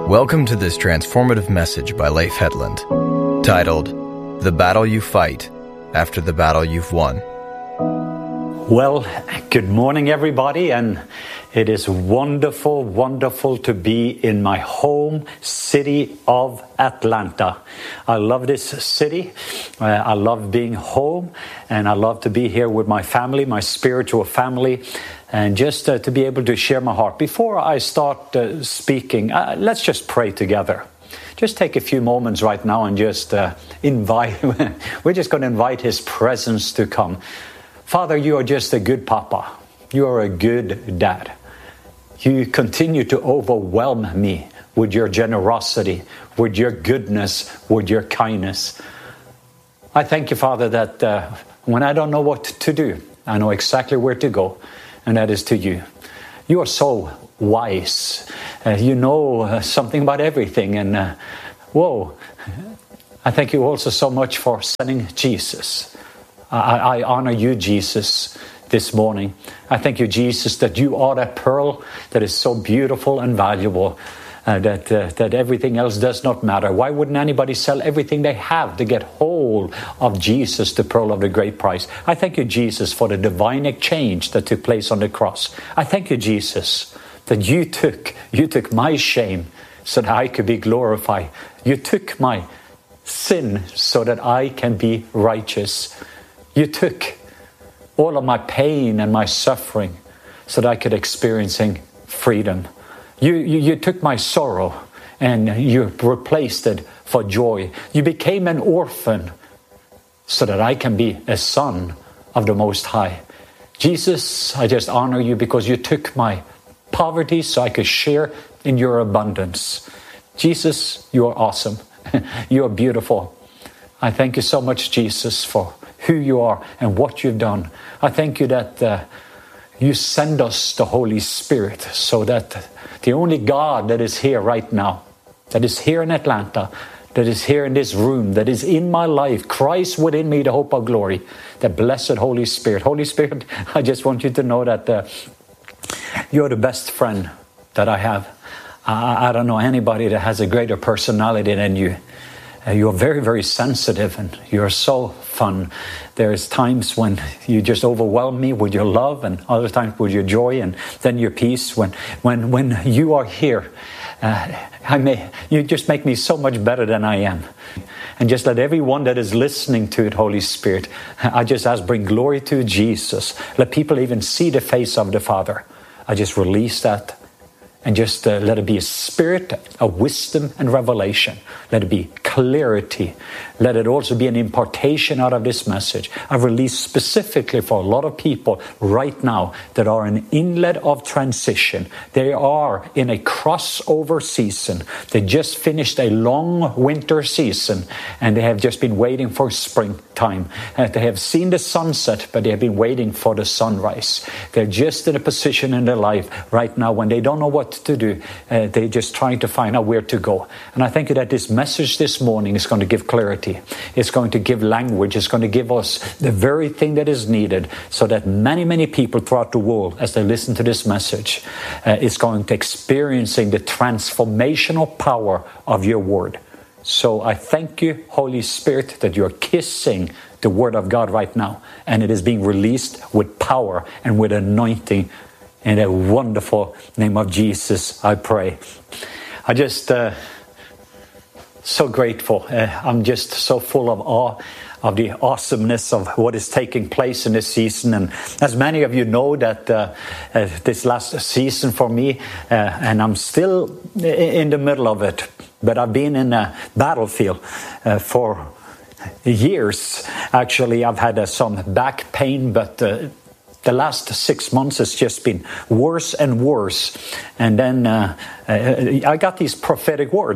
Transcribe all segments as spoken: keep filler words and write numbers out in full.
Welcome to this transformative message by Leif Hetland, titled, The Battle You Fight After the Battle You've Won. Well, good morning, everybody, and it is wonderful, wonderful to be in my home city of Atlanta. I love this city. Uh, I love being home, and I love to be here with my family, my spiritual family, and just uh, to be able to share my heart. Before I start uh, speaking, uh, let's just pray together. Just take a few moments right now and just uh, invite, we're just going to invite His presence to come. Father, you are just a good papa. You are a good dad. You continue to overwhelm me with your generosity, with your goodness, with your kindness. I thank you, Father, that uh, when I don't know what to do, I know exactly where to go, and that is to you. You are so wise. Uh, you know uh, something about everything. And uh, whoa, I thank you also so much for sending Jesus. I, I honor you, Jesus, this morning. I thank you, Jesus, that you are that pearl that is so beautiful and valuable, uh, that uh, that everything else does not matter. Why wouldn't anybody sell everything they have to get hold of Jesus, the pearl of the great price? I thank you, Jesus, for the divine exchange that took place on the cross. I thank you, Jesus, that you took, you took my shame so that I could be glorified. You took my sin so that I can be righteous. You took all of my pain and my suffering so that I could experiencing freedom. You, you, you took my sorrow and you replaced it for joy. You became an orphan so that I can be a son of the Most High. Jesus, I just honor you because you took my poverty so I could share in your abundance. Jesus, you are awesome. You are beautiful. I thank you so much, Jesus, for who you are and what you've done. I thank you that uh, you send us the Holy Spirit so that the only God that is here right now, that is here in Atlanta, that is here in this room, that is in my life, Christ within me, the hope of glory, the blessed Holy Spirit. Holy Spirit, I just want you to know that uh, you're the best friend that I have. I, I don't know anybody that has a greater personality than you. Uh, you're very, very sensitive, and you're so fun. There's times when you just overwhelm me with your love, and other times with your joy, and then your peace. When, when, when you are here, uh, I may you just make me so much better than I am. And just let everyone that is listening to it, Holy Spirit, I just ask, bring glory to Jesus. Let people even see the face of the Father. I just release that. And just uh, let it be a spirit of wisdom and revelation. Let it be clarity. Let it also be an impartation out of this message. I release specifically for a lot of people right now that are in inlet of transition. They are in a crossover season. They just finished a long winter season and they have just been waiting for springtime. Uh, they have seen the sunset, but they have been waiting for the sunrise. They're just in a position in their life right now when they don't know what to do. Uh, they're just trying to find out where to go. And I think that this message this morning is going to give clarity. It's going to give language. It's going to give us the very thing that is needed so that many, many people throughout the world, as they listen to this message, uh, is going to experiencing the transformational power of your word. So I thank you, Holy Spirit, that you're kissing the word of God right now. And it is being released with power and with anointing. In the wonderful name of Jesus, I pray. I just, uh, so grateful. Uh, I'm just so full of awe of the awesomeness of what is taking place in this season. And as many of you know that uh, uh, this last season for me, uh, and I'm still in the middle of it, but I've been in a battlefield uh, for years. Actually, I've had uh, some back pain, but uh, the last six months has just been worse and worse. And then uh, I got these prophetic words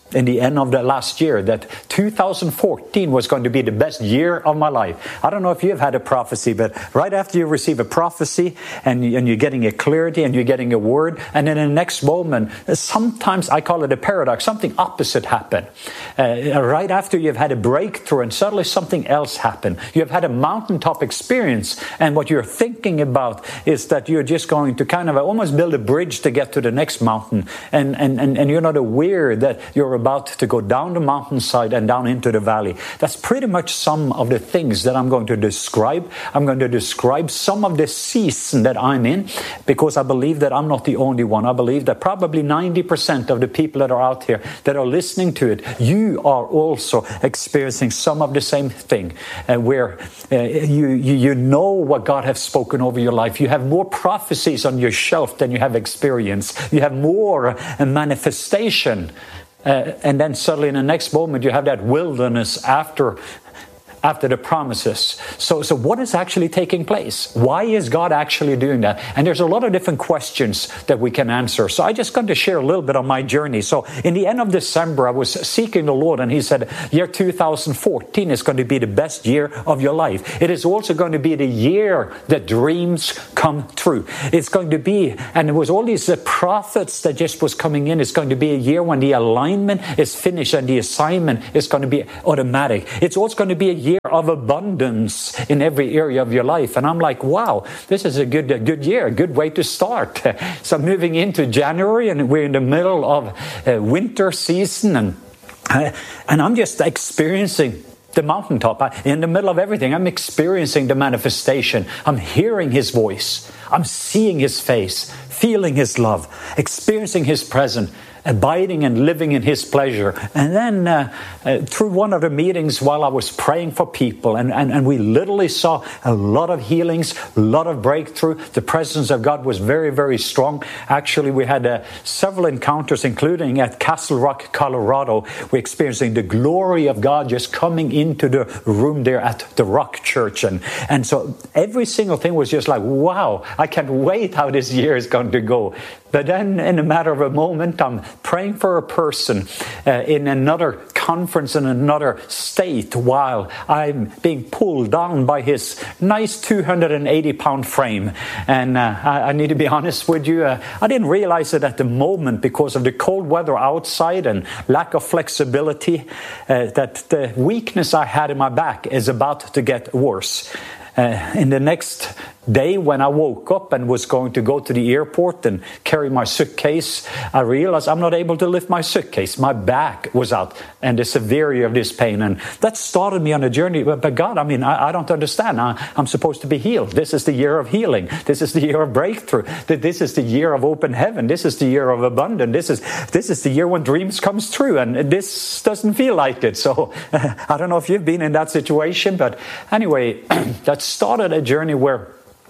in the end of the last year that two thousand fourteen was going to be the best year of my life. I don't know if you've had a prophecy, but right after you receive a prophecy and, and you're getting a clarity and you're getting a word, and in the next moment, sometimes I call it a paradox, something opposite happened. Uh, right after you've had a breakthrough and suddenly something else happened. You've had a mountaintop experience, and what you're thinking about is that you're just going to kind of almost build a bridge to get to the next mountain, and, and, and, and you're not aware that you're about to go down the mountainside and down into the valley. That's pretty much some of the things that I'm going to describe. I'm going to describe some of the season that I'm in, because I believe that I'm not the only one. I believe that probably ninety percent of the people that are out here that are listening to it, you are also experiencing some of the same thing, uh, where uh, you, you you know what God has spoken over your life. You have more prophecies on your shelf than you have experience. You have more uh, manifestation. Uh, and then suddenly in the next moment you have that wilderness after after the promises. So, so what is actually taking place? Why is God actually doing that? And there's a lot of different questions that we can answer. So I just got to share a little bit on my journey. So in the end of December, I was seeking the Lord, and He said, year two thousand fourteen is going to be the best year of your life. It is also going to be the year that dreams come true. It's going to be, and it was all these uh, prophets that just was coming in. It's going to be a year when the alignment is finished and the assignment is going to be automatic. It's also going to be a year of abundance in every area of your life. And I'm like, wow, this is a good a good year, a good way to start. So I'm moving into January, and we're in the middle of uh, winter season, and uh, and I'm just experiencing the mountaintop. I, in the middle of everything, I'm experiencing the manifestation. I'm hearing His voice. I'm seeing His face, feeling His love, experiencing His presence, abiding and living in His pleasure. And then uh, uh, through one of the meetings while I was praying for people, and, and, and we literally saw a lot of healings, a lot of breakthrough. The presence of God was very, very strong. Actually, we had uh, several encounters, including at Castle Rock, Colorado. We're experiencing the glory of God just coming into the room there at the Rock Church. And, and so every single thing was just like, wow, I can't wait how this year is going to go. But then in a matter of a moment, I'm praying for a person uh, in another conference in another state while I'm being pulled down by his nice two hundred eighty pound frame. And uh, I, I need to be honest with you, uh, I didn't realize it at the moment because of the cold weather outside and lack of flexibility, uh, that the weakness I had in my back is about to get worse. Uh, in the next day, when I woke up and was going to go to the airport and carry my suitcase, I realized I'm not able to lift my suitcase. My back was out, and the severity of this pain. And that started me on a journey. But, but God, I mean, I, I don't understand. I, I'm supposed to be healed. This is the year of healing. This is the year of breakthrough. This is the year of open heaven. This is the year of abundance. This is this is the year when dreams comes true. And this doesn't feel like it. So uh, I don't know if you've been in that situation. But anyway, that started a journey where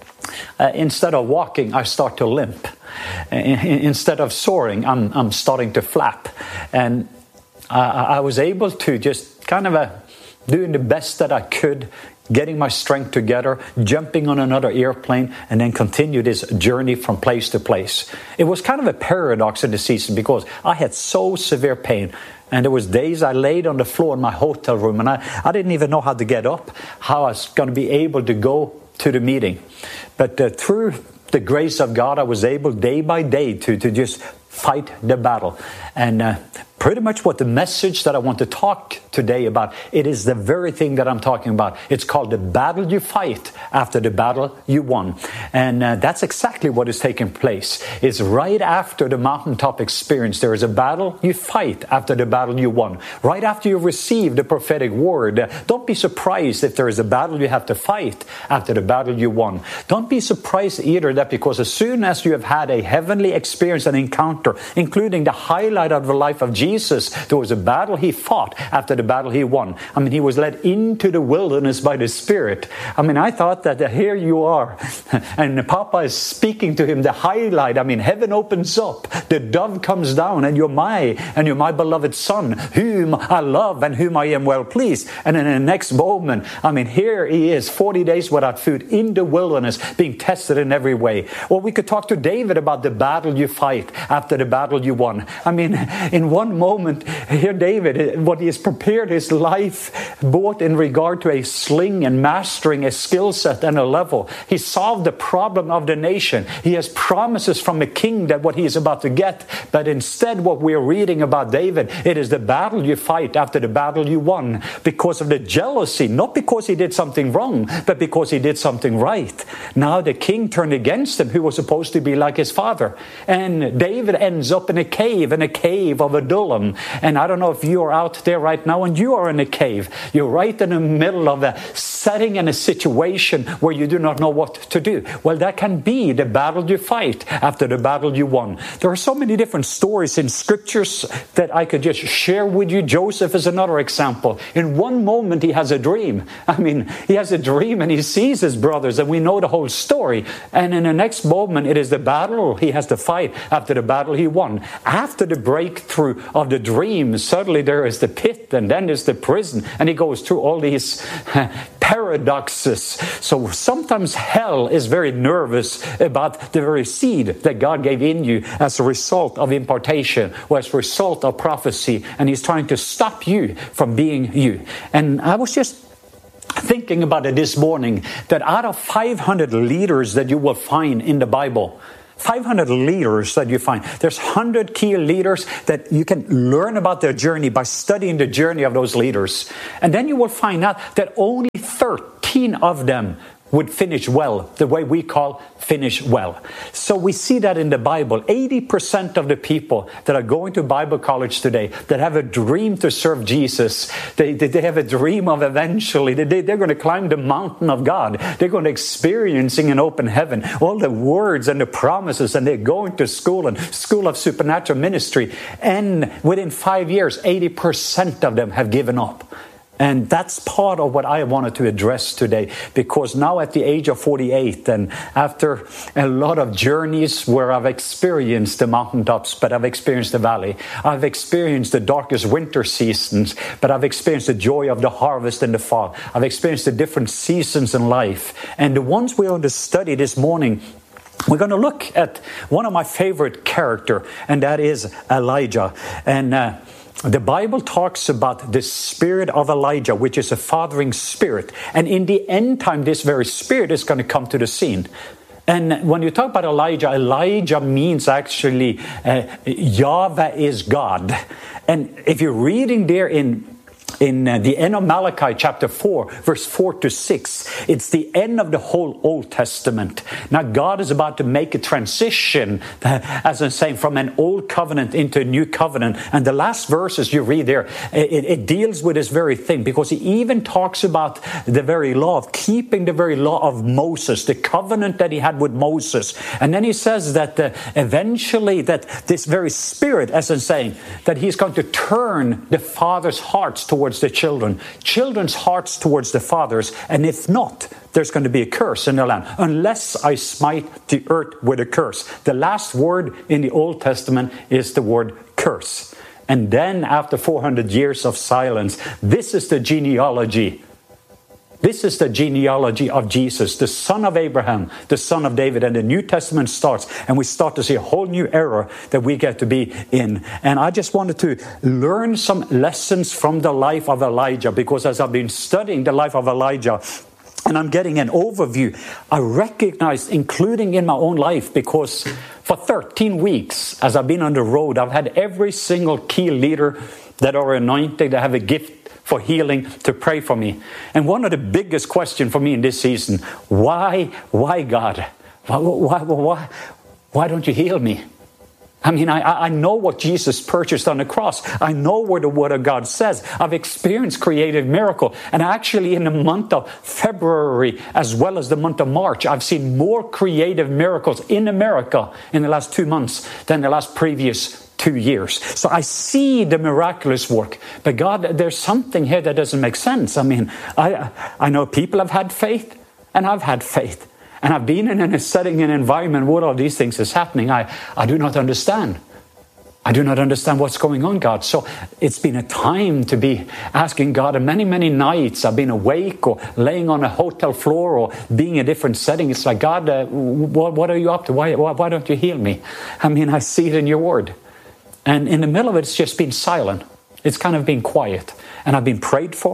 Uh, instead of walking, I start to limp. Uh, instead of soaring, I'm, I'm starting to flap. And I, I was able to just kind of uh, doing the best that I could, getting my strength together, jumping on another airplane, and then continue this journey from place to place. It was kind of a paradox in the season because I had so severe pain. And there was days I laid on the floor in my hotel room, and I, I didn't even know how to get up, how I was going to be able to go to the meeting. But uh, through the grace of God, I was able day by day to, to just fight the battle. And uh, pretty much what the message that I want to talk today about, it is the very thing that I'm talking about. It's called the battle you fight after the battle you won. And uh, that's exactly what is taking place. It's right after the mountaintop experience. There is a battle you fight after the battle you won. Right after you receive the prophetic word. Uh, don't be surprised if there is a battle you have to fight after the battle you won. Don't be surprised either that because as soon as you have had a heavenly experience and encounter, including the highlight of the life of Jesus, there was a battle he fought after the battle he won. I mean, he was led into the wilderness by the Spirit. I mean, I thought that uh, here you are, and Papa is speaking to him, the highlight. I mean, heaven opens up, the dove comes down, and you're my, and you're my beloved Son, whom I love and whom I am well pleased. And in the next moment, I mean, here he is, forty days without food in the wilderness, being tested in every way. Or we could talk to David about the battle you fight after the battle you won. I mean, in one moment, here David, what he has prepared his life, both in regard to a sling and mastering a skill set and a level. He solved the problem of the nation. He has promises from the king that what he is about to get. But instead, what we're reading about David, it is the battle you fight after the battle you won. Because of the jealousy, not because he did something wrong, but because he did something right. Now the king turned against him, who was supposed to be like his father. And David ends up in a cave, in a cave of Adullam. And I don't know if you are out there right now and you are in a cave. You're right in the middle of a setting and a situation where you do not know what to do. Well, that can be the battle you fight after the battle you won. There are so many different stories in scriptures that I could just share with you. Joseph is another example. In one moment, he has a dream. I mean, he has a dream and he sees his brothers, and we know the whole story. And in the next moment, it is the battle he has to fight after the battle he won. After the breakthrough of the dream, suddenly there is the pit, and then there's the prison, and he goes through all these paradoxes. So sometimes hell is very nervous about the very seed that God gave in you as a result of impartation or as a result of prophecy, and he's trying to stop you from being you. And I was just thinking about it this morning, that out of five hundred leaders that you will find in the Bible, five hundred leaders that you find, there's one hundred key leaders that you can learn about their journey by studying the journey of those leaders. And then you will find out that only thirteen of them would finish well, the way we call finish well. So we see that in the Bible. eighty percent of the people that are going to Bible college today, that have a dream to serve Jesus, they, they, they have a dream of eventually, they, they're going to climb the mountain of God. They're going to experiencing an open heaven, all the words and the promises, and they're going to school and school of supernatural ministry. And within five years, eighty percent of them have given up. And that's part of what I wanted to address today, because now at the age of forty-eight, and after a lot of journeys where I've experienced the mountaintops, but I've experienced the valley, I've experienced the darkest winter seasons, but I've experienced the joy of the harvest in the fall. I've experienced the different seasons in life. And the ones we're going to study this morning, we're going to look at one of my favorite characters, and that is Elijah. And uh, the Bible talks about the spirit of Elijah, which is a fathering spirit. And in the end time, this very spirit is going to come to the scene. And when you talk about Elijah, Elijah means actually uh, Yahweh is God. And if you're reading there in In uh, the end of Malachi chapter four, verse four to six, it's the end of the whole Old Testament. Now God is about to make a transition, uh, as I'm saying, from an old covenant into a new covenant. And the last verses you read there, it, it deals with this very thing, because he even talks about the very law of keeping the very law of Moses, the covenant that he had with Moses. And then he says that uh, eventually that this very spirit, as I'm saying, that he's going to turn the fathers' hearts towards the children, children's hearts towards the fathers, and if not, there's going to be a curse in the land, unless I smite the earth with a curse. The last word in the Old Testament is the word curse. And then after four hundred years of silence, this is the genealogy. This is the genealogy of Jesus, the son of Abraham, the son of David. And the New Testament starts, and we start to see a whole new era that we get to be in. And I just wanted to learn some lessons from the life of Elijah, because as I've been studying the life of Elijah, and I'm getting an overview, I recognized, including in my own life, because for thirteen weeks, as I've been on the road, I've had every single key leader that are anointed, that have a gift for healing, to pray for me. And one of the biggest questions for me in this season, why, why God? Why, why, why, why don't you heal me? I mean, I, I know what Jesus purchased on the cross. I know what the Word of God says. I've experienced creative miracle. And actually in the month of February, as well as the month of March, I've seen more creative miracles in America in the last two months than the last previous two years. So I see the miraculous work. But God, there's something here that doesn't make sense. I mean, I I know people have had faith, and I've had faith. And I've been in a setting, an environment where all these things is happening. I, I do not understand. I do not understand what's going on, God. So it's been a time to be asking God, and many, many nights I've been awake or laying on a hotel floor or being in a different setting. It's like, God, uh, what, what are you up to? Why, why, why don't you heal me? I mean, I see it in your word. And in the middle of it, it's just been silent. It's kind of been quiet. And I've been prayed for.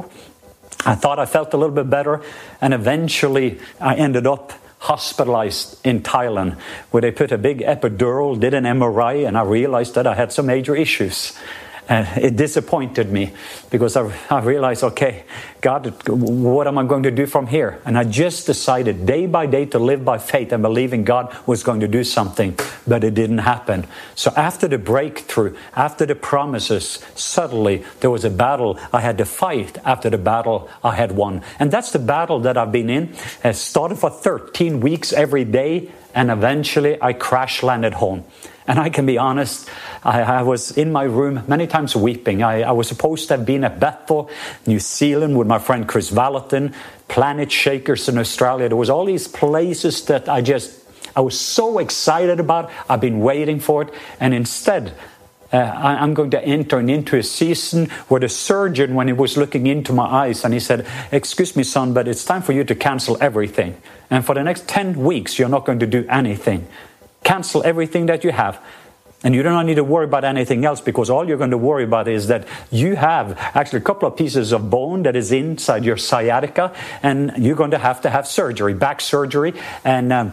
I thought I felt a little bit better. And eventually I ended up hospitalized in Thailand, where they put a big epidural, did an M R I, and I realized that I had some major issues. Uh, it disappointed me because I, I realized, okay, God, what am I going to do from here? And I just decided day by day to live by faith and believing God was going to do something, but it didn't happen. So after the breakthrough, after the promises, suddenly there was a battle I had to fight after the battle I had won. And that's the battle that I've been in. It started for thirteen weeks every day, and eventually I crash landed home. And I can be honest, I, I was in my room many times weeping. I, I was supposed to have been at Bethel, New Zealand with my friend Chris Valentin, Planet Shakers in Australia. There was all these places that I just, I was so excited about. I've been waiting for it. And instead, uh, I, I'm going to enter into a season where the surgeon, when he was looking into my eyes, and he said, excuse me, son, but it's time for you to cancel everything. And for the next ten weeks, you're not going to do anything. Cancel everything that you have. And you don't need to worry about anything else, because all you're going to worry about is that you have actually a couple of pieces of bone that is inside your sciatica, and you're going to have to have surgery, back surgery. And um,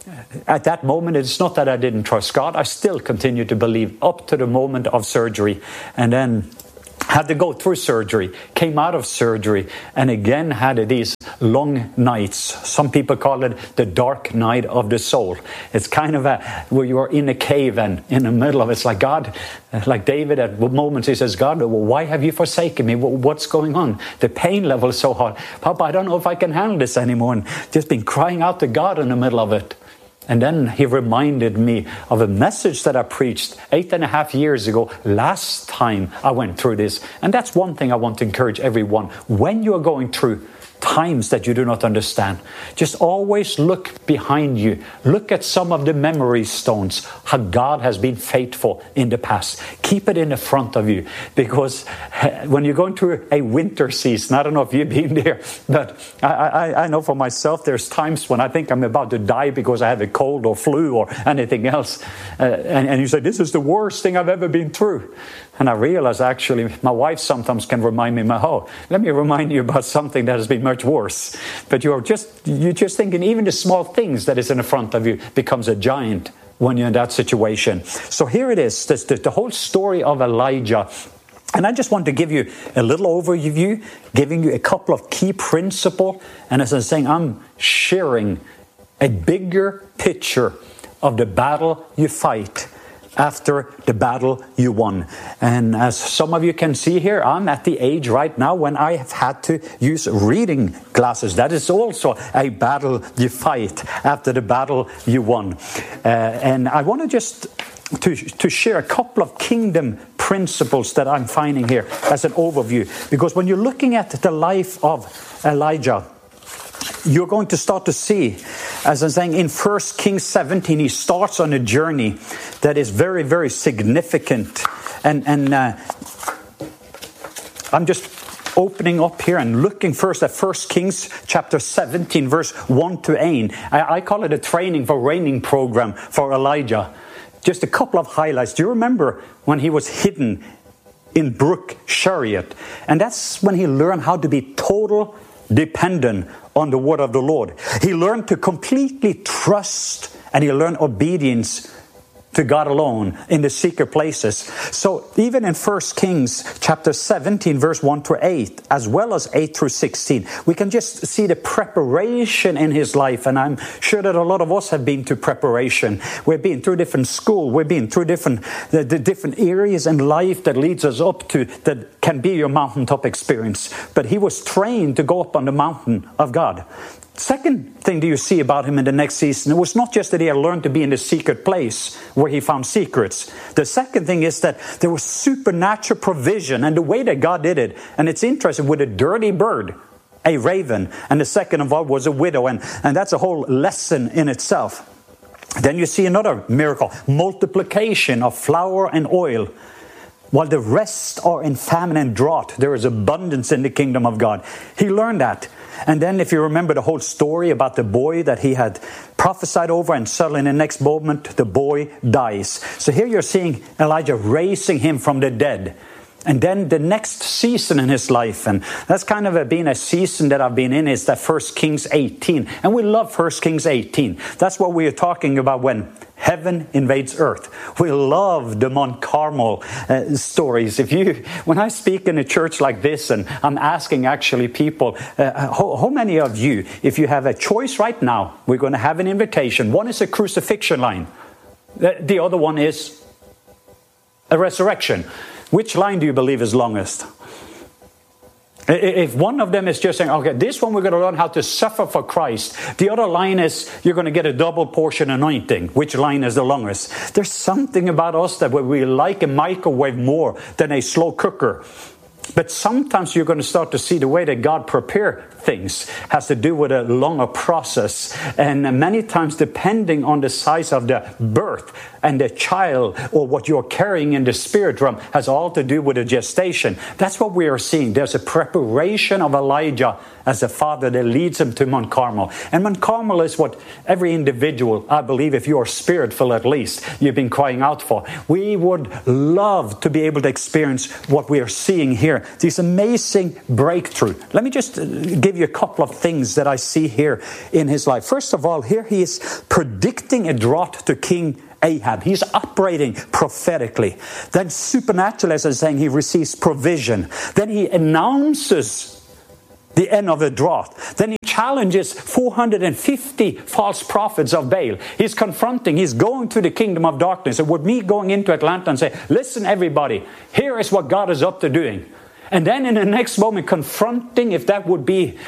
at that moment, it's not that I didn't trust God. I still continue to believe up to the moment of surgery. And then had to go through surgery, came out of surgery, and again had these long nights. Some people call it the dark night of the soul. It's kind of a, where you are in a cave and in the middle of it, it's like God, like David at moments he says, God, why have you forsaken me? What's going on? The pain level is so hard. Papa, I don't know if I can handle this anymore. And just been crying out to God in the middle of it. And then he reminded me of a message that I preached eight and a half years ago, last time I went through this. And that's one thing I want to encourage everyone. When you are going through times that you do not understand, just always look behind you. Look at some of the memory stones, how God has been faithful in the past. Keep it in the front of you, because when you're going through a winter season, I don't know if you've been there, but I, I, I know for myself, there's times when I think I'm about to die because I have a cold or flu or anything else. Uh, and, and you say, this is the worst thing I've ever been through. And I realize actually my wife sometimes can remind me, oh, let me remind you about something that has been much worse. But you're just you're just thinking even the small things that is in the front of you becomes a giant when you're in that situation. So here it is, this, the, the whole story of Elijah. And I just want to give you a little overview, giving you a couple of key principles. And as I'm saying, I'm sharing a bigger picture of the battle you fight after the battle you won. And as some of you can see here, I'm at the age right now when I have had to use reading glasses. That is also a battle you fight after the battle you won. Uh, and I want to just to, to share a couple of kingdom principles that I'm finding here as an overview. Because when you're looking at the life of Elijah, you're going to start to see, as I'm saying, in First Kings seventeen, he starts on a journey that is very, very significant. And, and uh, I'm just opening up here and looking first at First Kings chapter seventeen, verse one to eight. I, I call it a training for reigning program for Elijah. Just a couple of highlights. Do you remember when he was hidden in Brook Chariot? And that's when he learned how to be total dependent on the word of the Lord. He learned to completely trust, and he learned obedience to God alone in the secret places. So even in First Kings chapter seventeen, verse one to eight, as well as eight through sixteen, we can just see the preparation in his life. And I'm sure that a lot of us have been to preparation. We've been through different school. We've been through different the, the different areas in life that leads us up to, that can be your mountaintop experience. But he was trained to go up on the mountain of God. Second thing do you see about him in the next season, it was not just that he had learned to be in the secret place where he found secrets. The second thing is that there was supernatural provision, and the way that God did it. And it's interesting, with a dirty bird, a raven, and the second of all was a widow. And, and that's a whole lesson in itself. Then you see another miracle, multiplication of flour and oil. While the rest are in famine and drought, there is abundance in the kingdom of God. He learned that. And then if you remember the whole story about the boy that he had prophesied over, and suddenly in the next moment, the boy dies. So here you're seeing Elijah raising him from the dead. And then the next season in his life, and that's kind of a, been a season that I've been in, is that First Kings eighteen. And we love First Kings eighteen. That's what we are talking about when heaven invades earth. We love the Mount Carmel uh, stories. If you, when I speak in a church like this, and I'm asking actually people, uh, how, how many of you, if you have a choice right now, we're going to have an invitation. One is a crucifixion line. The, the other one is a resurrection. Which line do you believe is longest? If one of them is just saying, okay, this one we're going to learn how to suffer for Christ. The other line is you're going to get a double portion anointing. Which line is the longest? There's something about us that we like a microwave more than a slow cooker. But sometimes you're going to start to see the way that God prepares things has to do with a longer process. And many times, depending on the size of the birth and the child, or what you're carrying in the spirit realm, has all to do with the gestation. That's what we are seeing. There's a preparation of Elijah as a father that leads him to Mount Carmel. And Mount Carmel is what every individual, I believe, if you are spirit-filled at least, you've been crying out for. We would love to be able to experience what we are seeing here. This amazing breakthrough. Let me just give you a couple of things that I see here in his life. First of all, here he is predicting a drought to King Ahab. He's operating prophetically. Then supernaturally, as I was saying, he receives provision. Then he announces the end of the drought. Then he challenges four hundred fifty false prophets of Baal. He's confronting, he's going to the kingdom of darkness. And with me going into Atlanta and say, listen everybody, here is what God is up to doing. And then in the next moment confronting, if that would be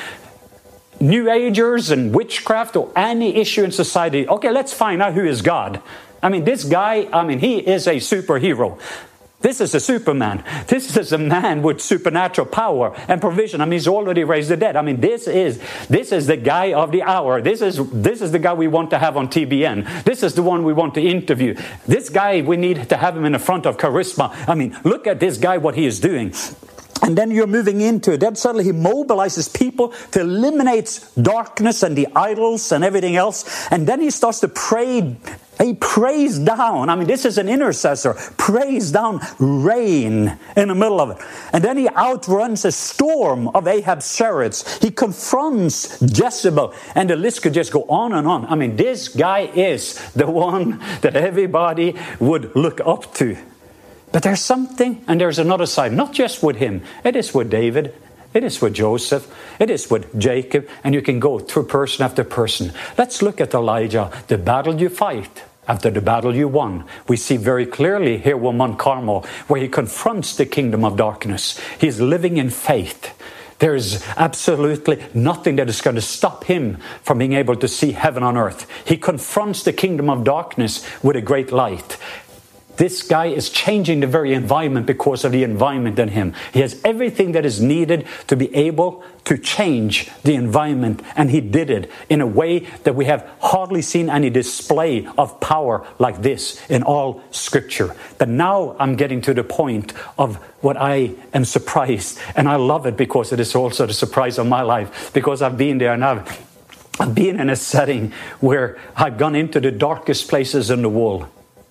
New Agers and witchcraft or any issue in society. Okay, let's find out who is God. I mean, this guy, I mean, he is a superhero. This is a Superman. This is a man with supernatural power and provision. I mean, he's already raised the dead. I mean, this is this is the guy of the hour. This is this is the guy we want to have on T B N. This is the one we want to interview. This guy, we need to have him in the front of Charisma. I mean, look at this guy, what he is doing. And then you're moving into it. Then suddenly he mobilizes people to eliminate darkness and the idols and everything else. And then he starts to pray. He prays down. I mean, this is an intercessor. Prays down rain in the middle of it. And then he outruns a storm of Ahab's chariots. He confronts Jezebel. And the list could just go on and on. I mean, this guy is the one that everybody would look up to. But there's something, and there's another side, not just with him. It is with David. It is with Joseph. It is with Jacob. And you can go through person after person. Let's look at Elijah. The battle you fight after the battle you won. We see very clearly here with Mount Carmel, where he confronts the kingdom of darkness. He's living in faith. There's absolutely nothing that is going to stop him from being able to see heaven on earth. He confronts the kingdom of darkness with a great light. This guy is changing the very environment because of the environment in him. He has everything that is needed to be able to change the environment. And he did it in a way that we have hardly seen any display of power like this in all Scripture. But now I'm getting to the point of what I am surprised. And I love it because it is also the surprise of my life. Because I've been there and I've, I've been in a setting where I've gone into the darkest places in the world.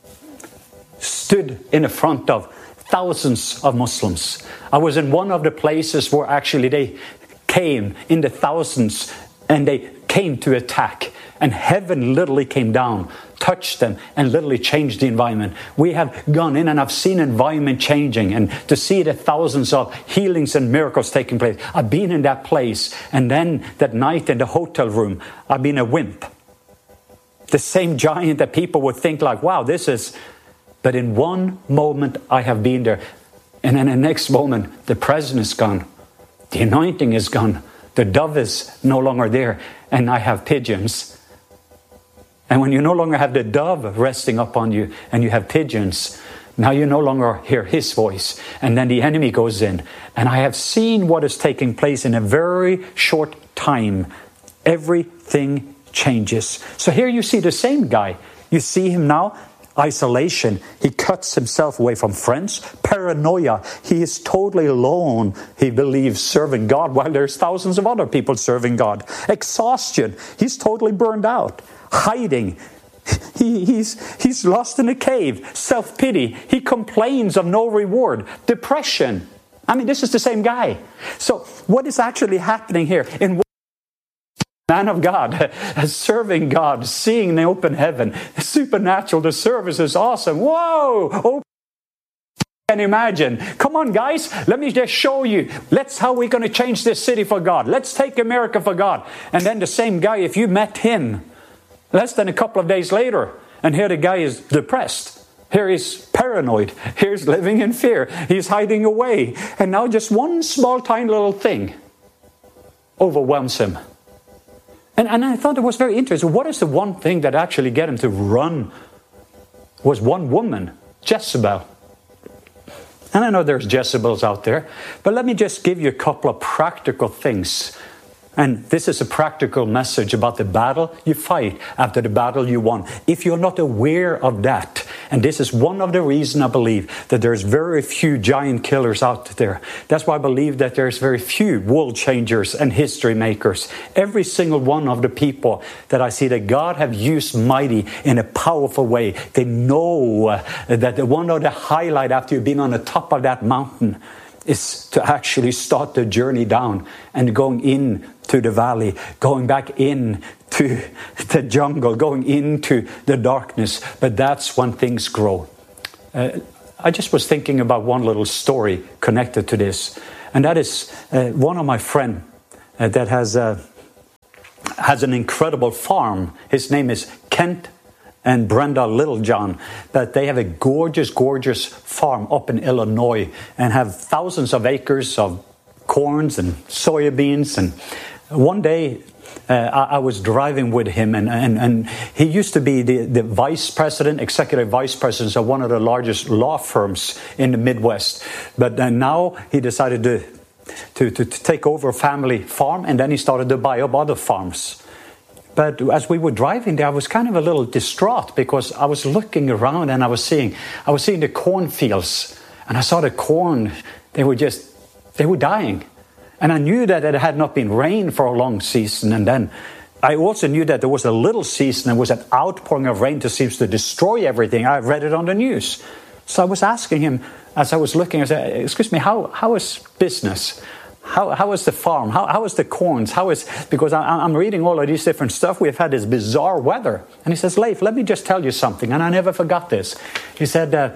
Stood in the front of thousands of Muslims. I was in one of the places where actually they came in the thousands and they came to attack. And heaven literally came down, touched them, and literally changed the environment. We have gone in and I've seen environment changing, and to see the thousands of healings and miracles taking place. I've been in that place, and then that night in the hotel room, I've been a wimp. The same giant that people would think like, wow, this is... But in one moment, I have been there. And in the next moment, the presence is gone. The anointing is gone. The dove is no longer there. And I have pigeons. And when you no longer have the dove resting upon you and you have pigeons, now you no longer hear his voice. And then the enemy goes in. And I have seen what is taking place in a very short time. Everything changes. So here you see the same guy. You see him now. isolation. He cuts himself away from friends. Paranoia. He is totally alone, he believes, serving God while there's thousands of other people serving God. Exhaustion. He's totally burned out. Hiding. He, he's, he's lost in a cave. Self-pity. He complains of no reward. Depression. I mean, this is the same guy. So what is actually happening here? In man of God, serving God, seeing the open heaven, supernatural, the service is awesome. Whoa! Oh, can you imagine? Come on, guys, let me just show you. Let's how we're going to change this city for God. Let's take America for God. And then the same guy, if you met him less than a couple of days later, and here the guy is depressed. Here he's paranoid. Here's living in fear. He's hiding away. And now just one small, tiny little thing overwhelms him. And, and I thought it was very interesting. What is the one thing that actually get him to run? Was one woman, Jezebel. And I know there's Jezebels out there, but let me just give you a couple of practical things. And this is a practical message about the battle you fight after the battle you won. If you're not aware of that, and this is one of the reasons I believe that there's very few giant killers out there. That's why I believe that there's very few world changers and history makers. Every single one of the people that I see that God have used mighty in a powerful way, they know that the one of the highlight after you've been on the top of that mountain is to actually start the journey down and going in to the valley, going back in to the jungle, going into the darkness. But that's when things grow. Uh, I just was thinking about one little story connected to this. And that is uh, one of my friend uh, that has, uh, has an incredible farm. His name is Kent and Brenda Littlejohn, but they have a gorgeous, gorgeous farm up in Illinois and have thousands of acres of corns and soybeans. And one day uh, I, I was driving with him, and, and, and he used to be the, the vice president, executive vice president of one of the largest law firms in the Midwest. But uh, now he decided to, to, to, to take over a family farm, and then he started to buy up other farms. But as we were driving there, I was kind of a little distraught because I was looking around and I was seeing, I was seeing the cornfields, and I saw the corn. They were just, they were dying, and I knew that it had not been rain for a long season. And then I also knew that there was a little season. There was an outpouring of rain that seems to destroy everything. I read it on the news, so I was asking him as I was looking. I said, "Excuse me, how how is business?" How how is the farm? How how is the corns? How is because I, I'm reading all of these different stuff. We've had this bizarre weather, and he says, "Leif, let me just tell you something." And I never forgot this. He said uh,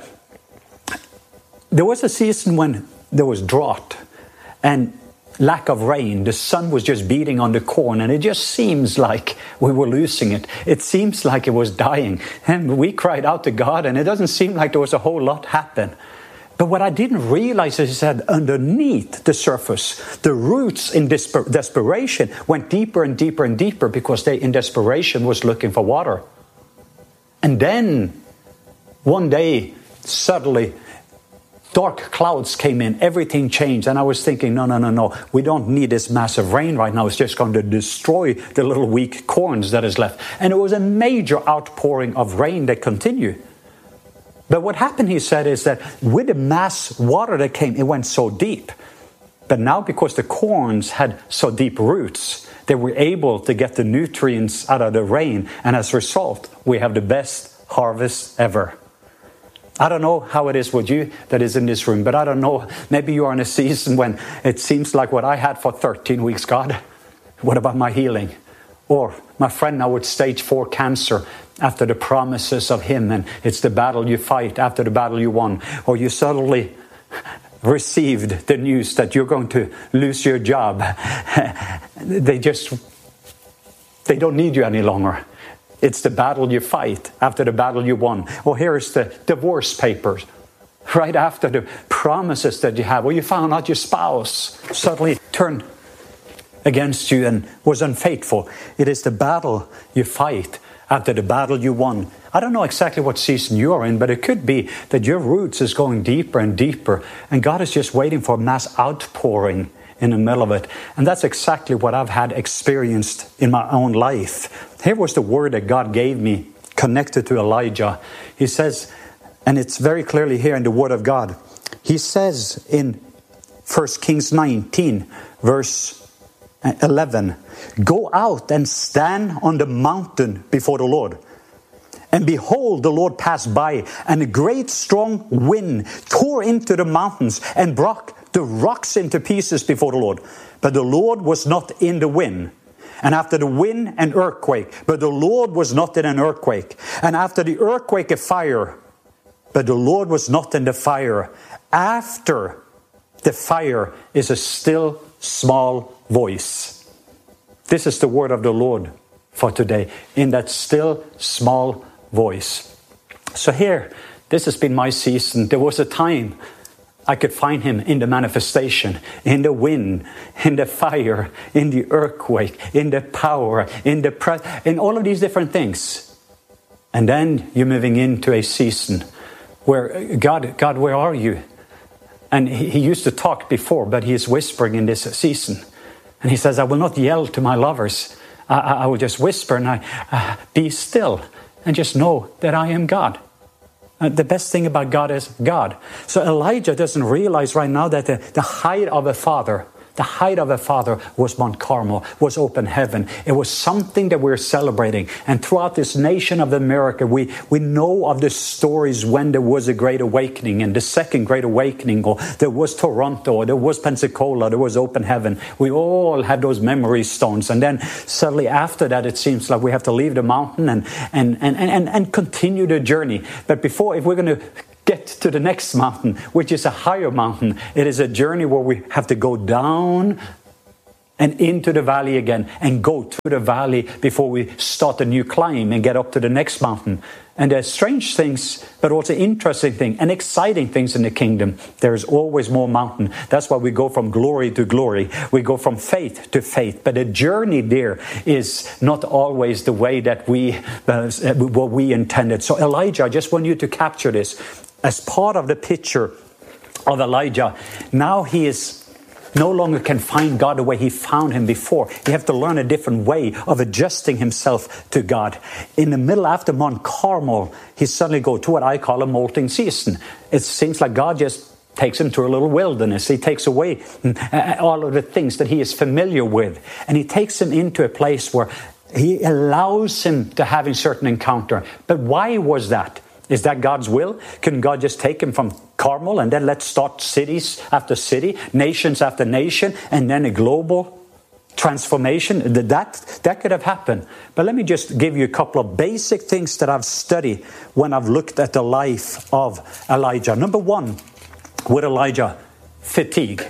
there was a season when there was drought and lack of rain. The sun was just beating on the corn, and it just seems like we were losing it. It seems like it was dying, and we cried out to God, and it doesn't seem like there was a whole lot happen. But what I didn't realize is that underneath the surface, the roots in desper- desperation went deeper and deeper and deeper because they, in desperation, was looking for water. And then, one day, suddenly, dark clouds came in, everything changed, and I was thinking, no, no, no, no, we don't need this massive rain right now. It's just going to destroy the little weak corns that is left. And it was a major outpouring of rain that continued. But what happened, he said, is that with the mass water that came, it went so deep. But now, because the corns had so deep roots, they were able to get the nutrients out of the rain. And as a result, we have the best harvest ever. I don't know how it is with you that is in this room, but I don't know. Maybe you are in a season when it seems like what I had for thirteen weeks, God, what about my healing? Or my friend now with stage four cancer, after the promises of him, and it's the battle you fight after the battle you won. Or you suddenly received the news that you're going to lose your job. They just, they don't need you any longer. It's the battle you fight after the battle you won. Or here's the divorce papers. Right after the promises that you have, or you found out your spouse suddenly turned against you and was unfaithful. It is the battle you fight after the battle you won. I don't know exactly what season you're in, but it could be that your roots is going deeper and deeper, and God is just waiting for a mass outpouring in the middle of it. And that's exactly what I've had experienced in my own life. Here was the word that God gave me a connected to Elijah. He says, and it's very clearly here in the Word of God, he says in First Kings nineteen, verse eleven, "Go out and stand on the mountain before the Lord. And behold, the Lord passed by, and a great strong wind tore into the mountains and broke the rocks into pieces before the Lord. But the Lord was not in the wind. And after the wind, an earthquake. But the Lord was not in an earthquake. And after the earthquake, a fire. But the Lord was not in the fire. After the fire is a still small voice." This is the word of the Lord for today. In that still small voice. So here, this has been my season. There was a time I could find him in the manifestation, in the wind, in the fire, in the earthquake, in the power, in the pre- in all of these different things. And then you're moving into a season where, God, God, where are you? And he, he used to talk before, but he is whispering in this season. And he says, "I will not yell to my lovers. I, I, I will just whisper and I uh, be still and just know that I am God." Uh, the best thing about God is God. So Elijah doesn't realize right now that the, the height of a father, the height of a father was Mount Carmel, was open heaven. It was something that we're celebrating. And throughout this nation of America, we, we know of the stories when there was a great awakening, and the second great awakening, or there was Toronto, or there was Pensacola, there was open heaven. We all had those memory stones. And then suddenly after that, it seems like we have to leave the mountain and, and, and, and, and continue the journey. But before, if we're going to get to the next mountain, which is a higher mountain, it is a journey where we have to go down and into the valley again and go through the valley before we start a new climb and get up to the next mountain. And there's strange things, but also interesting things and exciting things in the kingdom. There is always more mountain. That's why we go from glory to glory. We go from faith to faith. But the journey there is not always the way that we, uh, what we intended. So Elijah, I just want you to capture this as part of the picture of Elijah. Now he is no longer can find God the way he found him before. He has to learn a different way of adjusting himself to God. In the middle, after Mount Carmel, he suddenly goes to what I call a molting season. It seems like God just takes him to a little wilderness. He takes away all of the things that he is familiar with. And he takes him into a place where he allows him to have a certain encounter. But why was that? Is that God's will? Can God just take him from Carmel and then let's start cities after city, nations after nation, and then a global transformation? That, that could have happened. But let me just give you a couple of basic things that I've studied when I've looked at the life of Elijah. Number one, with Elijah, fatigue.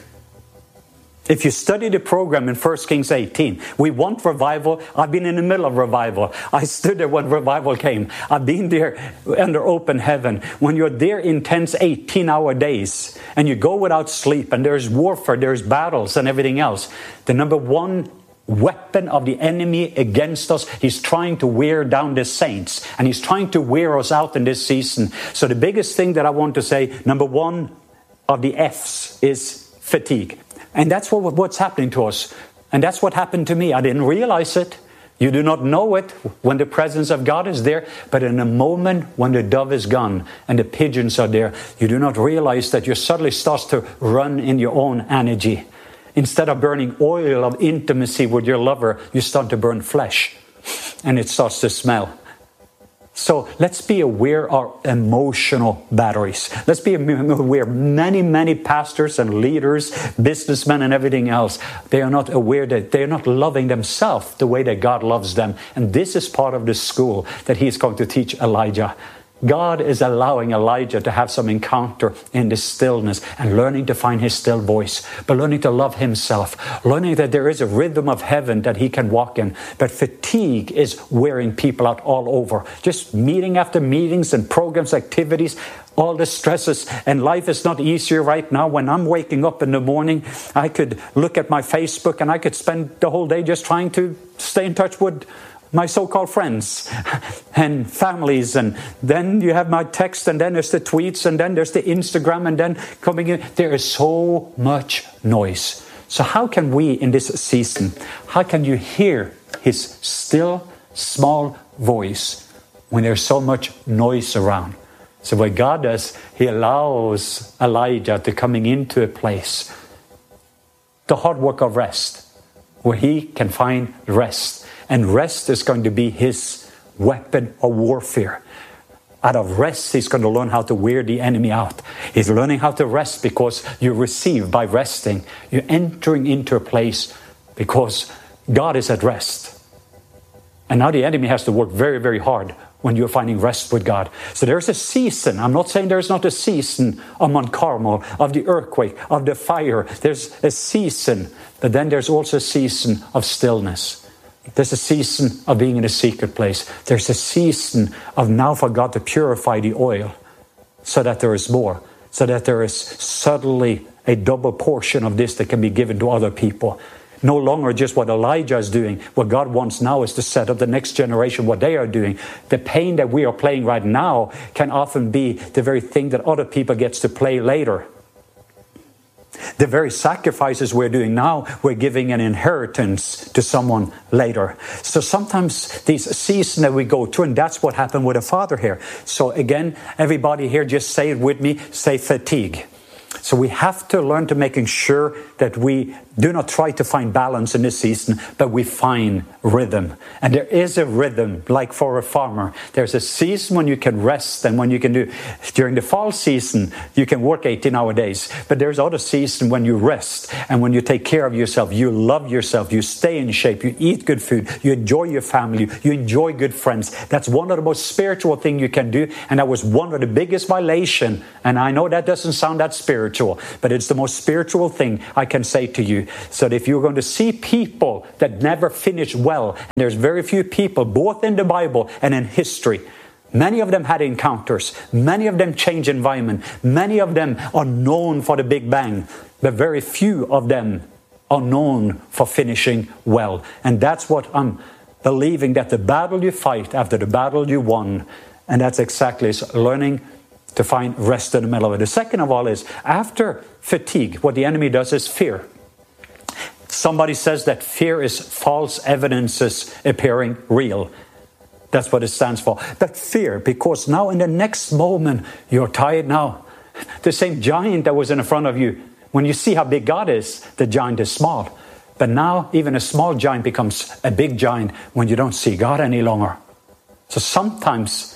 If you study the program in First Kings eighteen, we want revival. I've been in the middle of revival. I stood there when revival came. I've been there under open heaven. When you're there intense eighteen-hour days and you go without sleep and there's warfare, there's battles and everything else, the number one weapon of the enemy against us, he's trying to wear down the saints and he's trying to wear us out in this season. So the biggest thing that I want to say, number one of the F's is fatigue. And that's what, what's happening to us. And that's what happened to me. I didn't realize it. You do not know it when the presence of God is there. But in a moment when the dove is gone and the pigeons are there, you do not realize that you suddenly start to run in your own energy. Instead of burning oil of intimacy with your lover, you start to burn flesh. And it starts to smell. So let's be aware of emotional batteries. Let's be aware. Many, many pastors and leaders, businessmen and everything else, they are not aware that they are not loving themselves the way that God loves them. And this is part of the school that he is going to teach Elijah. God is allowing Elijah to have some encounter in the stillness and learning to find his still voice, but learning to love himself, learning that there is a rhythm of heaven that he can walk in. But fatigue is wearing people out all over. Just meeting after meetings and programs, activities, all the stresses, and life is not easier right now. When I'm waking up in the morning, I could look at my Facebook and I could spend the whole day just trying to stay in touch with my so-called friends and families, and then you have my text, and then there's the tweets, and then there's the Instagram, and then coming in. There is so much noise. So how can we in this season, how can you hear his still, small voice when there's so much noise around. So what God does, he allows Elijah to coming into a place, the hard work of rest, where he can find rest. And rest is going to be his weapon of warfare. Out of rest, he's going to learn how to wear the enemy out. He's learning how to rest because you receive by resting. You're entering into a place because God is at rest. And now the enemy has to work very, very hard when you're finding rest with God. So there's a season. I'm not saying there's not a season of Mount Carmel, of the earthquake, of the fire. There's a season, but then there's also a season of stillness. There's a season of being in a secret place. There's a season of now for God to purify the oil so that there is more, so that there is suddenly a double portion of this that can be given to other people. No longer just what Elijah is doing. What God wants now is to set up the next generation, what they are doing. The pain that we are playing right now can often be the very thing that other people gets to play later. The very sacrifices we're doing now, we're giving an inheritance to someone later. So sometimes these seasons that we go through, and that's what happened with the father here. So again, everybody here, just say it with me, say fatigue. So we have to learn to making sure that we do not try to find balance in this season, but we find rhythm. And there is a rhythm, like for a farmer. There's a season when you can rest and when you can do. During the fall season, you can work eighteen hour days. But there's other season when you rest and when you take care of yourself, you love yourself, you stay in shape, you eat good food, you enjoy your family, you enjoy good friends. That's one of the most spiritual things you can do. And that was one of the biggest violations. And I know that doesn't sound that spiritual, but it's the most spiritual thing I can say to you. So that if you're going to see people that never finish well, and there's very few people, both in the Bible and in history, many of them had encounters, many of them changed environment, many of them are known for the Big Bang, but very few of them are known for finishing well. And that's what I'm believing, that the battle you fight after the battle you won, and that's exactly is learning to find rest in the middle of it. The second of all is, after fatigue, what the enemy does is fear. Somebody says that fear is false evidences appearing real. That's what it stands for. But fear, because now in the next moment, you're tired now. The same giant that was in front of you, when you see how big God is, the giant is small. But now even a small giant becomes a big giant when you don't see God any longer. So sometimes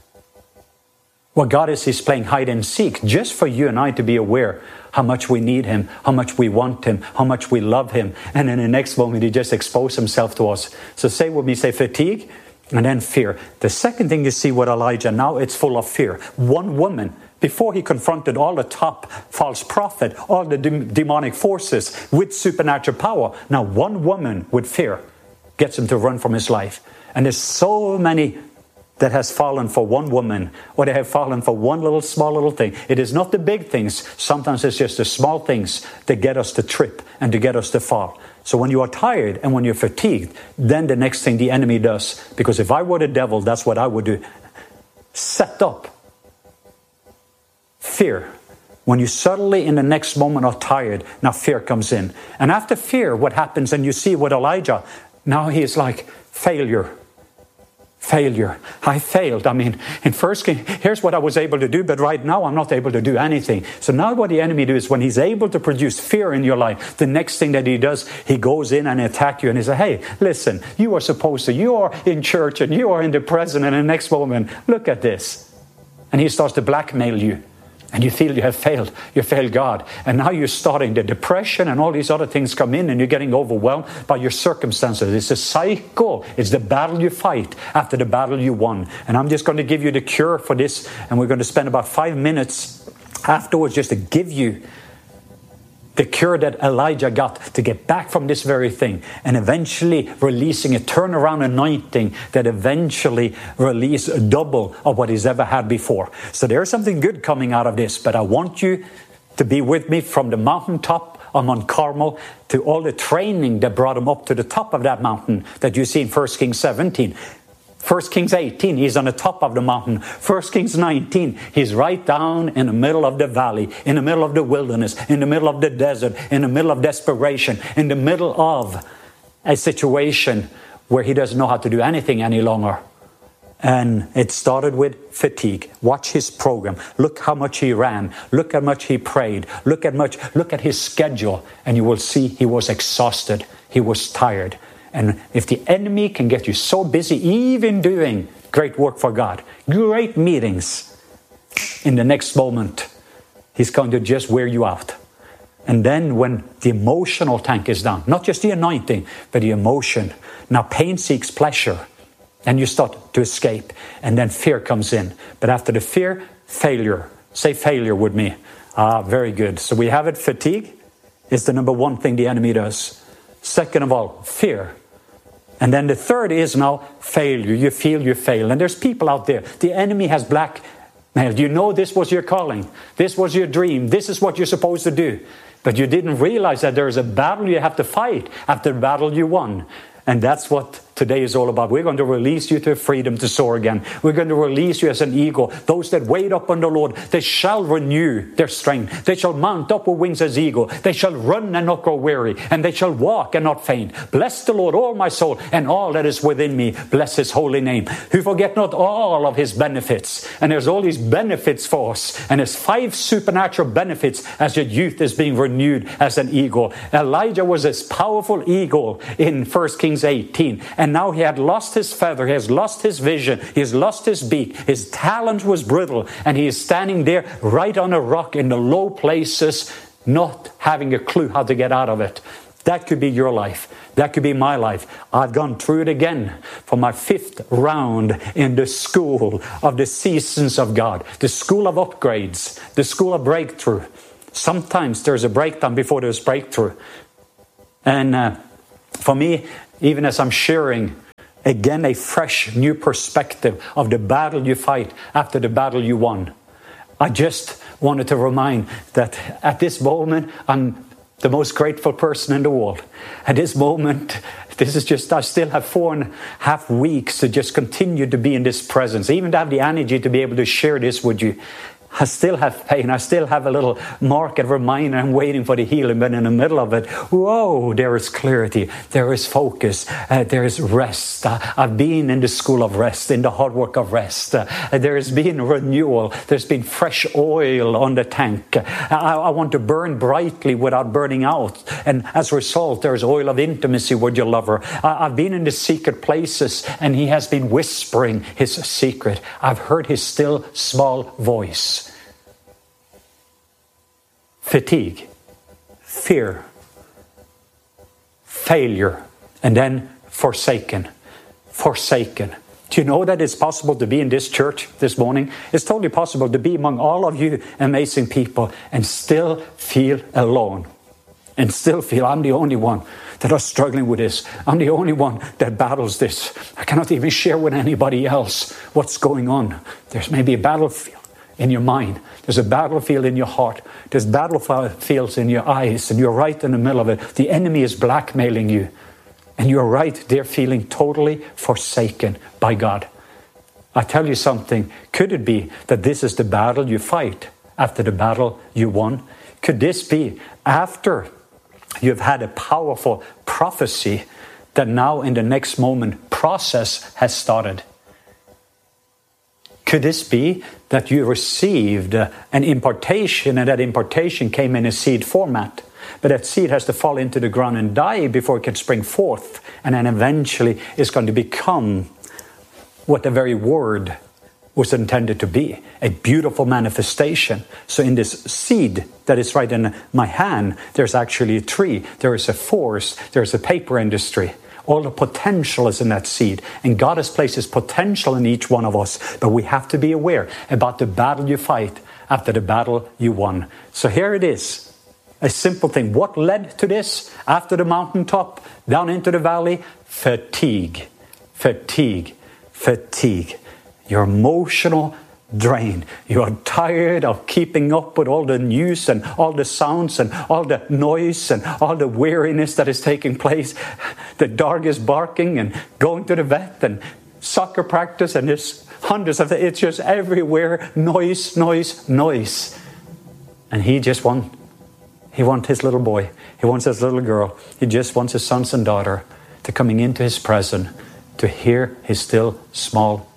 what God is, He's playing hide and seek just for you and I to be aware how much we need Him, how much we want Him, how much we love Him. And in the next moment, He just exposes Himself to us. So say with me, say fatigue and then fear. The second thing you see with Elijah, now it's full of fear. One woman, before he confronted all the top false prophet, all the de- demonic forces with supernatural power, now one woman with fear gets him to run from his life. And there's so many that has fallen for one woman, or they have fallen for one little small little thing. It is not the big things. Sometimes it's just the small things that get us to trip and to get us to fall. So when you are tired and when you're fatigued, then the next thing the enemy does, because if I were the devil, that's what I would do. Set up fear. When you suddenly in the next moment are tired, now fear comes in. And after fear, what happens, and you see with Elijah, now he is like failure. Failure. I failed. I mean, in First King, here's what I was able to do, but right now I'm not able to do anything. So now what the enemy does, when he's able to produce fear in your life, the next thing that he does, he goes in and attack you and he says, hey, listen, you are supposed to, you are in church and you are in the present, and in the next moment, look at this. And he starts to blackmail you. And you feel you have failed. You failed God. And now you're starting the depression and all these other things come in and you're getting overwhelmed by your circumstances. It's a cycle. It's the battle you fight after the battle you won. And I'm just going to give you the cure for this. And we're going to spend about five minutes afterwards just to give you the cure that Elijah got to get back from this very thing, and eventually releasing a turnaround anointing that eventually release a double of what he's ever had before. So there's something good coming out of this, but I want you to be with me from the mountaintop on Mount Carmel to all the training that brought him up to the top of that mountain that you see in First Kings seventeen. First Kings eighteen, he's on the top of the mountain. First Kings nineteen, he's right down in the middle of the valley, in the middle of the wilderness, in the middle of the desert, in the middle of desperation, in the middle of a situation where he doesn't know how to do anything any longer. And it started with fatigue. Watch his program. Look how much he ran. Look how much he prayed. Look at much. Look at his schedule, and you will see he was exhausted. He was tired. And if the enemy can get you so busy, even doing great work for God, great meetings, in the next moment, he's going to just wear you out. And then when the emotional tank is down, not just the anointing, but the emotion. Now pain seeks pleasure. And you start to escape. And then fear comes in. But after the fear, failure. Say failure with me. Ah, very good. So we have it. Fatigue is the number one thing the enemy does. Second of all, fear. And then the third is now failure. You feel you fail. And there's people out there. The enemy has blackmailed. You know this was your calling. This was your dream. This is what you're supposed to do. But you didn't realize that there is a battle you have to fight after the battle you won. And that's what today is all about. We're going to release you to freedom to soar again. We're going to release you as an eagle. Those that wait upon the Lord, they shall renew their strength. They shall mount up with wings as eagle. They shall run and not grow weary, and they shall walk and not faint. Bless the Lord, all my soul, and all that is within me. Bless his holy name. Who forget not all of his benefits. And there's all these benefits for us. And there's five supernatural benefits as your youth is being renewed as an eagle. Elijah was this powerful eagle in First Kings eighteen. And now he had lost his feather, he has lost his vision, he has lost his beak, his talent was brittle, and he is standing there right on a rock in the low places, not having a clue how to get out of it. That could be your life. That could be my life. I've gone through it again for my fifth round in the school of the seasons of God, the school of upgrades, the school of breakthrough. Sometimes there's a breakdown before there's breakthrough. And uh, for me, even as I'm sharing, again, a fresh new perspective of the battle you fight after the battle you won. I just wanted to remind that at this moment, I'm the most grateful person in the world. At this moment, this is just, I still have four and a half weeks to just continue to be in this presence, even to have the energy to be able to share this with you. I still have pain. I still have a little mark and reminder. I'm waiting for the healing. But in the middle of it, whoa, there is clarity. There is focus. Uh, there is rest. Uh, I've been in the school of rest, in the hard work of rest. Uh, there has been renewal. There's been fresh oil on the tank. Uh, I, I want to burn brightly without burning out. And as a result, there's oil of intimacy with your lover. I, I've been in the secret places, and he has been whispering his secret. I've heard his still small voice. Fatigue, fear, failure, and then forsaken. Forsaken. Do you know that it's possible to be in this church this morning? It's totally possible to be among all of you amazing people and still feel alone. And still feel I'm the only one that are struggling with this. I'm the only one that battles this. I cannot even share with anybody else what's going on. There's maybe a battlefield in your mind. There's a battlefield in your heart. There's battlefields in your eyes, and you're right in the middle of it. The enemy is blackmailing you, and you're right there feeling totally forsaken by God. I tell you something. Could it be that this is the battle you fight after the battle you won? Could this be after you've had a powerful prophecy that now in the next moment process has started? Could this be that you received uh, an impartation, and that impartation came in a seed format, but that seed has to fall into the ground and die before it can spring forth, and then eventually it's going to become what the very word was intended to be, a beautiful manifestation. So in this seed that is right in my hand, there's actually a tree, there is a forest, there's a paper industry. All the potential is in that seed. And God has placed his potential in each one of us. But we have to be aware about the battle you fight after the battle you won. So here it is. A simple thing. What led to this? After the mountaintop, down into the valley? Fatigue. Fatigue. Fatigue. Your emotional drain. You are tired of keeping up with all the news and all the sounds and all the noise and all the weariness that is taking place. The dog is barking and going to the vet and soccer practice, and there's hundreds of it. It's just everywhere. Noise, noise, noise. And he just wants, he wants his little boy. He wants his little girl. He just wants his sons and daughter to coming into his presence to hear his still small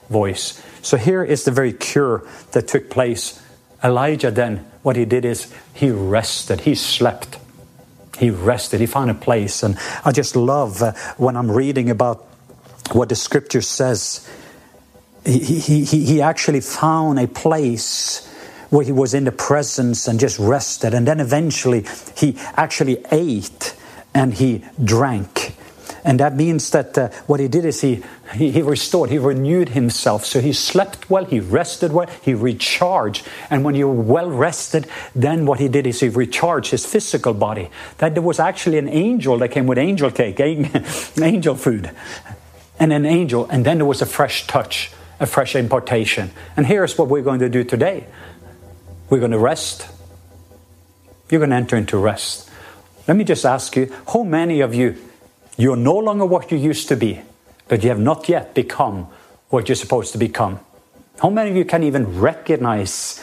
voice. So here is the very cure that took place. Elijah then, what he did is he rested, he slept. He rested, he found a place. And I just love uh, when I'm reading about what the scripture says. He, he, he, he actually found a place where he was in the presence and just rested. And then eventually he actually ate and he drank. And that means that uh, what he did is he, he he restored, he renewed himself. So he slept well, he rested well, he recharged. And when you're well rested, then what he did is he recharged his physical body. That there was actually an angel that came with angel cake, angel food, and an angel. And then there was a fresh touch, a fresh impartation. And here's what we're going to do today. We're going to rest. You're going to enter into rest. Let me just ask you, how many of you, you're no longer what you used to be, but you have not yet become what you're supposed to become? How many of you can even recognize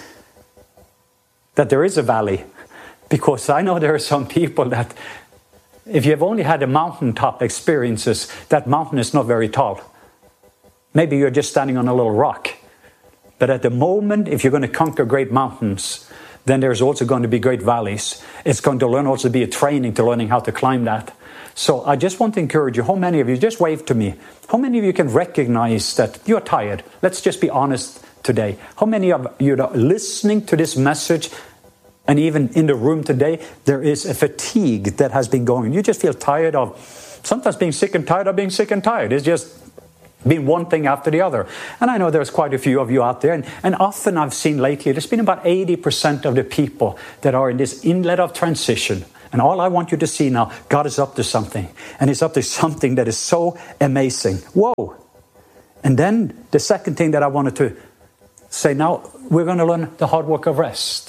that there is a valley? Because I know there are some people that, if you've only had a mountaintop experiences, that mountain is not very tall. Maybe you're just standing on a little rock. But at the moment, if you're going to conquer great mountains, then there's also going to be great valleys. It's going to learn also be a training to learning how to climb that. So I just want to encourage you, how many of you, just wave to me, how many of you can recognize that you're tired? Let's just be honest today. How many of you are listening to this message, and even in the room today, there is a fatigue that has been going. You just feel tired of sometimes being sick and tired of being sick and tired. It's just been one thing after the other. And I know there's quite a few of you out there. And, and often I've seen lately, there's been about eighty percent of the people that are in this inlet of transition. And all I want you to see now, God is up to something. And He's up to something that is so amazing. Whoa. And then the second thing that I wanted to say now, we're going to learn the hard work of rest.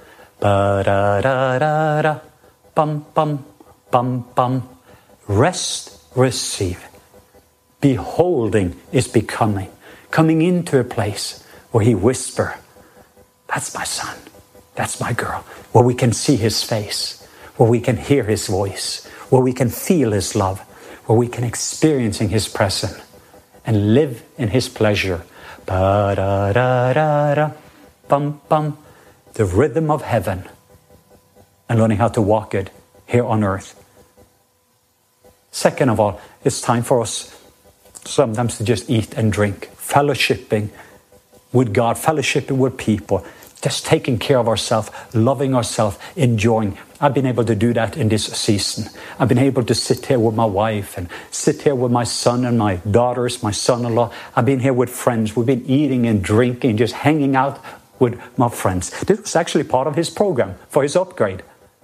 Ba-da-da-da-da. Bum, bum, bum, bum. Rest, receive. Beholding is becoming. Coming into a place where He whisper, that's my son, that's my girl. Where we can see His face. Where we can hear His voice. Where we can feel His love. Where we can experience His presence. And live in His pleasure. Ba-da-da-da-da. Bum, bum. The rhythm of heaven. And learning how to walk it here on earth. Second of all, it's time for us sometimes to just eat and drink, fellowshipping with God, fellowshipping with people, just taking care of ourselves, loving ourselves, enjoying. I've been able to do that in this season. I've been able to sit here with my wife and sit here with my son and my daughters, my son-in-law. I've been here with friends. We've been eating and drinking, just hanging out with my friends. This was actually part of His program for His upgrade.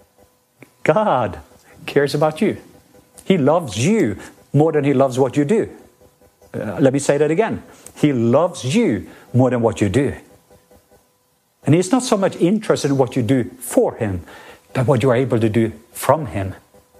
God cares about you. He loves you more than He loves what you do. Uh, let me say that again. He loves you more than what you do. And He's not so much interested in what you do for Him, but what you are able to do from Him.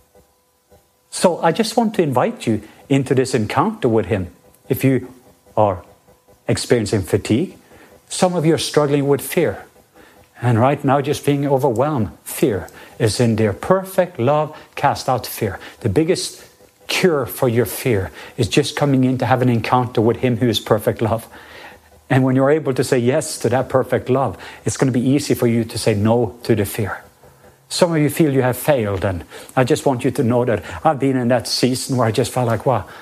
So I just want to invite you into this encounter with Him. If you are experiencing fatigue, some of you are struggling with fear. And right now just being overwhelmed. Fear is in there. Perfect love cast out fear. The biggest cure for your fear is just coming in to have an encounter with Him who is perfect love. And when you're able to say yes to that perfect love, it's going to be easy for you to say no to the fear. Some of you feel you have failed, and I just want you to know that I've been in that season where I just felt like, wow,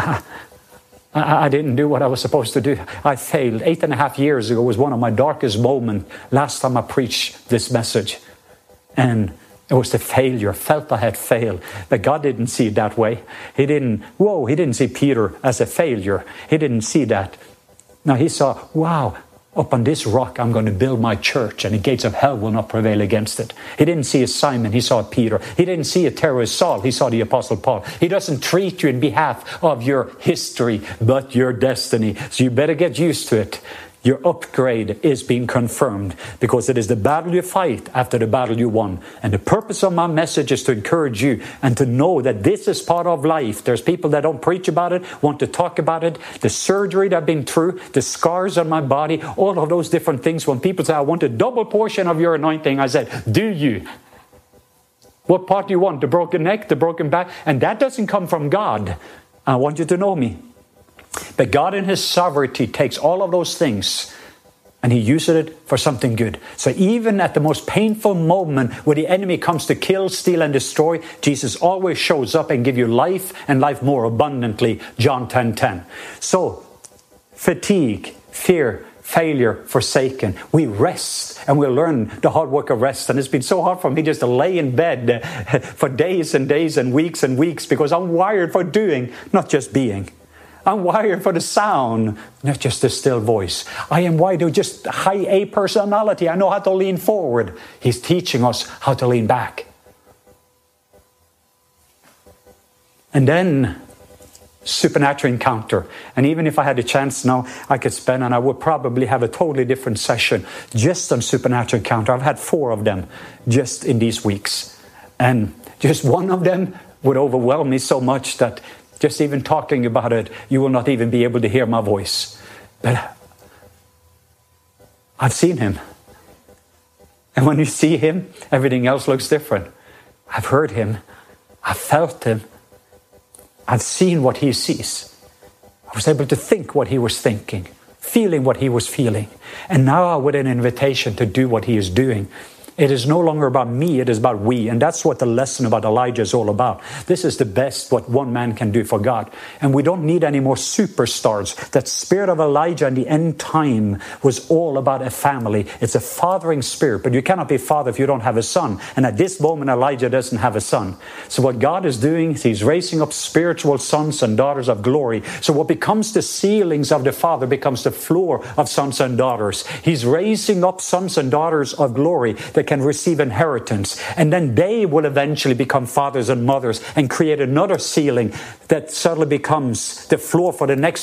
I didn't do what I was supposed to do. I failed. Eight and a half years ago was one of my darkest moments last time I preached this message. And it was the failure. Felt I had failed. But God didn't see it that way. He didn't, whoa, He didn't see Peter as a failure. He didn't see that. Now He saw, wow, up on this rock I'm going to build my church, and the gates of hell will not prevail against it. He didn't see a Simon, He saw Peter. He didn't see a terrorist Saul, He saw the Apostle Paul. He doesn't treat you in behalf of your history, but your destiny. So you better get used to it. Your upgrade is being confirmed, because it is the battle you fight after the battle you won. And the purpose of my message is to encourage you and to know that this is part of life. There's people that don't preach about it, want to talk about it. The surgery that I've been through, the scars on my body, all of those different things. When people say, I want a double portion of your anointing, I said, do you? What part do you want? The broken neck, the broken back? And that doesn't come from God. I want you to know me. But God in his sovereignty takes all of those things and he uses it for something good. So even at the most painful moment where the enemy comes to kill, steal, and destroy, Jesus always shows up and gives you life and life more abundantly. John ten ten. So, fatigue, fear, failure, forsaken. We rest and we learn the hard work of rest. And it's been so hard for me just to lay in bed for days and days and weeks and weeks because I'm wired for doing, not just being. I'm wired for the sound, not just the still voice. I am wired to just high A personality. I know how to lean forward. He's teaching us how to lean back. And then supernatural encounter. And even if I had a chance now, I could spend, and I would probably have a totally different session just on supernatural encounter. I've had four of them just in these weeks. And just one of them would overwhelm me so much that just even talking about it, you will not even be able to hear my voice. But I've seen him. And when you see him, everything else looks different. I've heard him. I've felt him. I've seen what he sees. I was able to think what he was thinking, feeling what he was feeling. And now with an invitation to do what he is doing. It is no longer about me, it is about we. And that's what the lesson about Elijah is all about. This is the best what one man can do for God. And we don't need any more superstars. That spirit of Elijah in the end time was all about a family. It's a fathering spirit. But you cannot be father if you don't have a son. And at this moment, Elijah doesn't have a son. So what God is doing is he's raising up spiritual sons and daughters of glory. So what becomes the ceilings of the father becomes the floor of sons and daughters. He's raising up sons and daughters of glory that can receive inheritance, and then they will eventually become fathers and mothers and create another ceiling that suddenly becomes the floor for the next